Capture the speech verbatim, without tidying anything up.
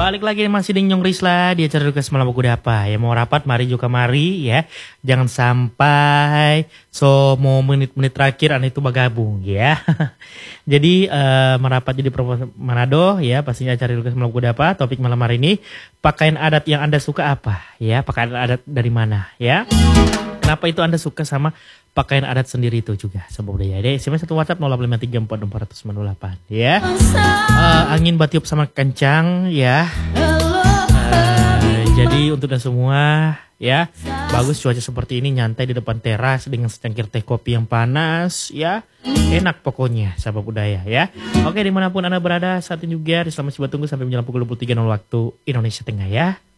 Balik lagi masih dengan Nyong Rizla di acara Duka Semalam Aku Dapa. Ya mau rapat mari juga mari ya. Jangan sampai so mau menit-menit terakhir anda itu bergabung ya. Jadi uh, merapat jadi Provinsi Manado ya, pastinya acara Duka Semalam Aku Dapa. Topik malam hari ini, pakaian adat yang Anda suka apa? Ya, pakaian adat dari mana ya? Kenapa itu Anda suka sama pakaian adat sendiri itu juga sama budaya. Deh, S M S satu WhatsApp nol lima tiga empat empat sembilan delapan ya. Uh, angin batiup sama kencang ya. Uh, jadi untuk dan semua ya, bagus cuaca seperti ini nyantai di depan teras dengan secangkir teh kopi yang panas ya. Enak pokoknya sahabat budaya ya. Oke, dimanapun Anda berada saat ini juga, selamat coba tunggu sampai menjelang pukul dua puluh tiga nol waktu Indonesia Tengah ya.